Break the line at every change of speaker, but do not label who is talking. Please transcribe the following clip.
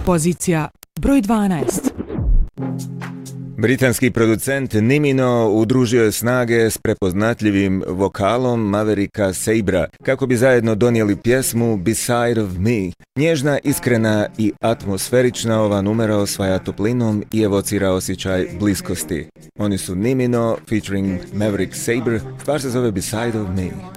Pozicija broj 12.
Britanski producent Nimino udružio je snage s prepoznatljivim vokalom Mavericka Sabera kako bi zajedno donijeli pjesmu Beside of Me. Nježna, iskrena i atmosferična, ova numera osvaja toplinom i evocira osjećaj bliskosti. Oni su Nimino featuring Mavericka Saber, stvar se zove Beside of Me.